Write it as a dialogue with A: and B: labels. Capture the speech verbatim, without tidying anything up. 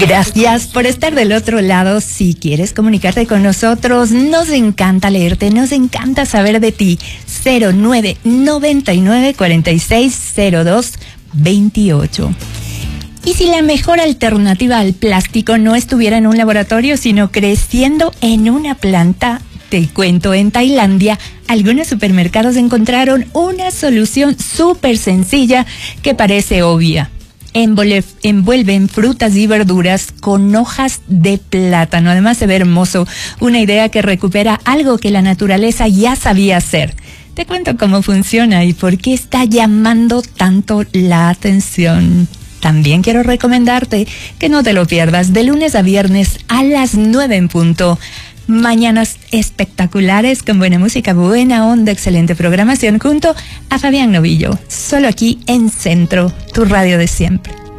A: Gracias por estar del otro lado. Si quieres comunicarte con nosotros, nos encanta leerte, nos encanta saber de ti. cero nueve noventa y nueve cuarenta y seis cero dos veintiocho. Y si la mejor alternativa al plástico no estuviera en un laboratorio, sino creciendo en una planta, te cuento, en Tailandia, algunos supermercados encontraron una solución súper sencilla que parece obvia. Envolve, envuelven frutas y verduras con hojas de plátano. Además se ve hermoso, una idea que recupera algo que la naturaleza ya sabía hacer. Te cuento cómo funciona y por qué está llamando tanto la atención. También quiero recomendarte que no te lo pierdas de lunes a viernes a las nueve en punto. Mañanas espectaculares con buena música, buena onda, excelente programación junto a Fabián Novillo. Solo aquí en Centro, tu radio de siempre.